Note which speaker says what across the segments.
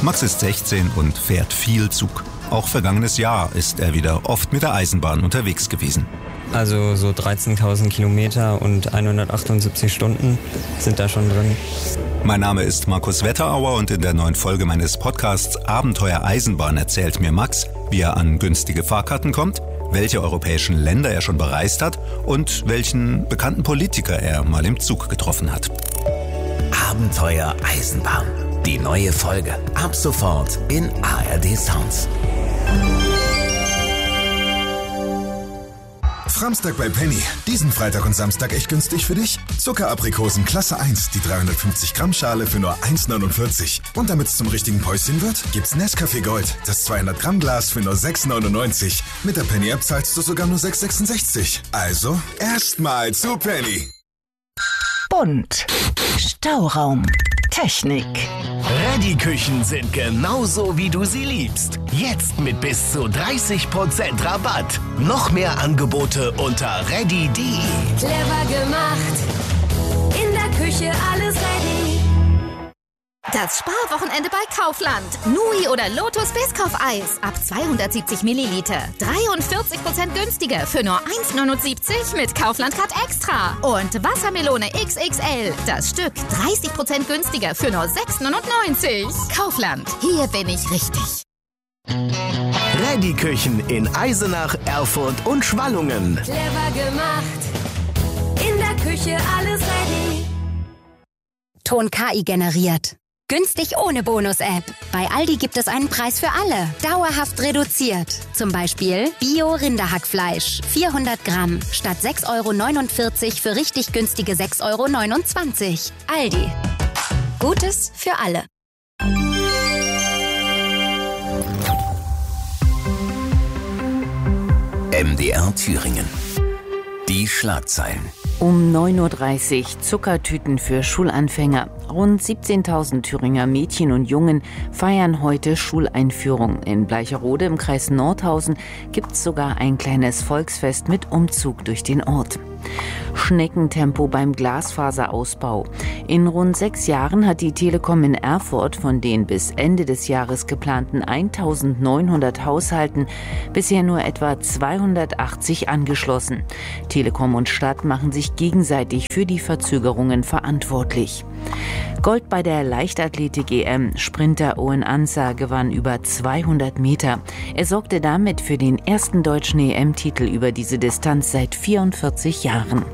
Speaker 1: Max ist 16 und fährt viel Zug. Auch vergangenes Jahr ist er wieder oft mit der Eisenbahn unterwegs gewesen.
Speaker 2: Also so 13.000 Kilometer und 178 Stunden sind da schon drin.
Speaker 1: Mein Name ist Markus Wetterauer und in der neuen Folge meines Podcasts Abenteuer Eisenbahn erzählt mir Max, wie er an günstige Fahrkarten kommt, welche europäischen Länder er schon bereist hat und welchen bekannten Politiker er mal im Zug getroffen hat.
Speaker 3: Abenteuer Eisenbahn. Die neue Folge. Ab sofort in ARD Sounds.
Speaker 4: Framstag bei Penny. Diesen Freitag und Samstag echt günstig für dich. Zuckeraprikosen Klasse 1, die 350 Gramm Schale für nur 1,49. Und damit es zum richtigen Päuschen wird, gibt's Nescafé Gold, das 200 Gramm Glas für nur 6,99. Mit der Penny App zahlst du sogar nur 6,66. Also erstmal zu Penny.
Speaker 5: Bunt. Stauraum. Technik.
Speaker 3: Ready-Küchen sind genauso, wie du sie liebst. Jetzt mit bis zu 30% Rabatt. Noch mehr Angebote unter ready.de.
Speaker 6: Clever gemacht. In der Küche alles ready. Das Sparwochenende bei Kaufland. Nui oder Lotus Biscoff-Eis ab 270 Milliliter. 43% günstiger für nur 1,79 mit Kaufland Card Extra. Und Wassermelone XXL. Das Stück 30% günstiger für nur 6,99. Kaufland. Hier bin ich richtig.
Speaker 3: Ready-Küchen in Eisenach, Erfurt und Schwallungen.
Speaker 6: Clever gemacht. In der Küche alles ready.
Speaker 7: Ton KI generiert. Günstig ohne Bonus-App. Bei Aldi gibt es einen Preis für alle. Dauerhaft reduziert. Zum Beispiel Bio-Rinderhackfleisch. 400 Gramm. Statt 6,49 € für richtig günstige 6,29 €. Aldi. Gutes für alle.
Speaker 3: MDR Thüringen. Die Schlagzeilen.
Speaker 5: Um 9:30 Uhr Zuckertüten für Schulanfänger. Rund 17.000 Thüringer Mädchen und Jungen feiern heute Schuleinführung. In Bleicherode im Kreis Nordhausen gibt es sogar ein kleines Volksfest mit Umzug durch den Ort. Schneckentempo beim Glasfaserausbau. In rund 6 Jahren hat die Telekom in Erfurt von den bis Ende des Jahres geplanten 1.900 Haushalten bisher nur etwa 280 angeschlossen. Telekom und Stadt machen sich gegenseitig für die Verzögerungen verantwortlich. Gold bei der Leichtathletik-EM. Sprinter Owen Ansah gewann über 200 Meter. Er sorgte damit für den ersten deutschen EM-Titel über diese Distanz seit 44 Jahren.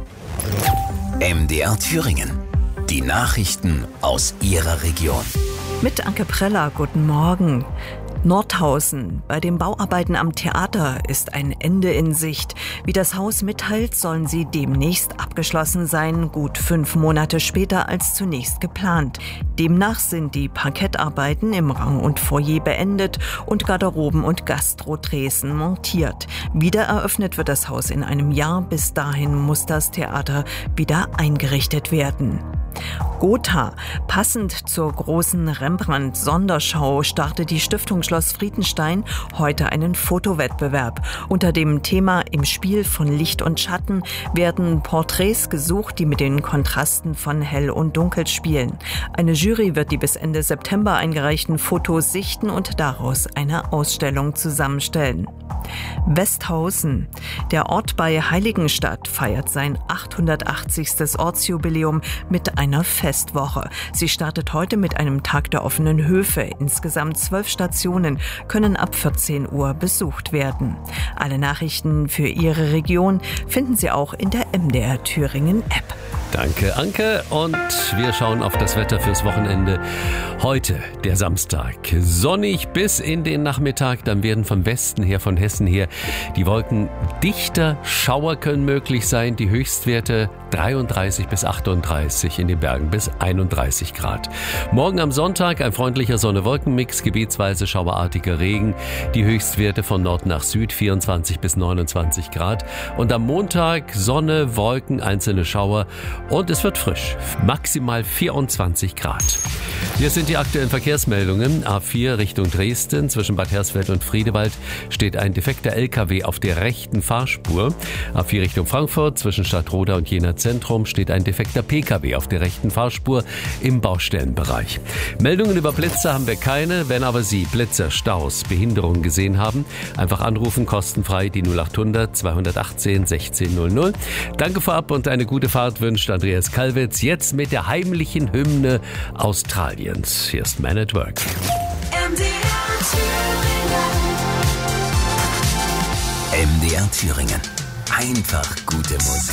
Speaker 3: MDR Thüringen. Die Nachrichten aus Ihrer Region.
Speaker 8: Mit Anke Preller, guten Morgen. Nordhausen. Bei den Bauarbeiten am Theater ist ein Ende in Sicht. Wie das Haus mitteilt, sollen sie demnächst abgeschlossen sein, gut 5 Monate später als zunächst geplant. Demnach sind die Parkettarbeiten im Rang- und Foyer beendet und Garderoben und Gastrotresen montiert. Wieder eröffnet wird das Haus in einem Jahr. Bis dahin muss das Theater wieder eingerichtet werden. Gotha. Passend zur großen Rembrandt-Sonderschau startet die Stiftung Schloss Friedenstein heute einen Fotowettbewerb. Unter dem Thema Im Spiel von Licht und Schatten werden Porträts gesucht, die mit den Kontrasten von Hell und Dunkel spielen. Eine Jury wird die bis Ende September eingereichten Fotos sichten und daraus eine Ausstellung zusammenstellen. Westhausen. Der Ort bei Heiligenstadt feiert sein 880. Ortsjubiläum mit einer Festwoche. Sie startet heute mit einem Tag der offenen Höfe. Insgesamt 12 Stationen können ab 14 Uhr besucht werden. Alle Nachrichten für Ihre Region finden Sie auch in der MDR Thüringen App.
Speaker 9: Danke, Anke. Und wir schauen auf das Wetter fürs Wochenende. Heute, der Samstag. Sonnig bis in den Nachmittag. Dann werden vom Westen her, von Hessen her, die Wolken dichter. Schauer können möglich sein. Die Höchstwerte 33 bis 38, in den Bergen bis 31 Grad. Morgen am Sonntag ein freundlicher Sonne-Wolken-Mix, gebietsweise schauerartiger Regen. Die Höchstwerte von Nord nach Süd 24 bis 29 Grad. Und am Montag Sonne, Wolken, einzelne Schauer. Und es wird frisch, maximal 24 Grad. Hier sind die aktuellen Verkehrsmeldungen. A4 Richtung Dresden zwischen Bad Hersfeld und Friedewald steht ein defekter LKW auf der rechten Fahrspur. A4 Richtung Frankfurt zwischen Stadtroda und Jena Zentrum steht ein defekter PKW auf der rechten Fahrspur im Baustellenbereich. Meldungen über Blitzer haben wir keine. Wenn aber Sie Blitzer, Staus, Behinderungen gesehen haben, einfach anrufen, kostenfrei die 0800 218 1600. Danke vorab und eine gute Fahrt wünscht Andreas Kalwitz. Jetzt mit der heimlichen Hymne Australiens. Hier ist Man at Work.
Speaker 3: MDR Thüringen. Einfach gute Musik.